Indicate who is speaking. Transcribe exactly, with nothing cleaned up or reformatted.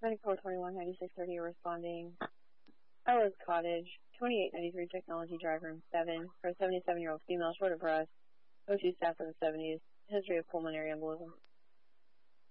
Speaker 1: Medical twenty-one ninety-six thirty, you're responding. Iowa's Cottage, twenty-eight ninety-three Technology Drive Room seven, for a seventy-seven-year-old female, short of breath, O two staff in the seventies, history of pulmonary embolism.